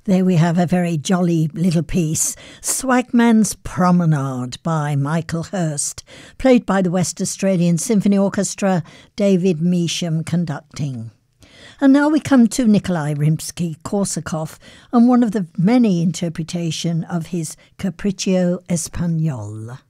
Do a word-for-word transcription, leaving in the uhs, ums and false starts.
There we have a very jolly little piece, Swagman's Promenade by Michael Hurst, played by the West Australian Symphony Orchestra, David Measham conducting. And now we come to Nikolai Rimsky-Korsakov and one of the many interpretations of his Capriccio Espagnol.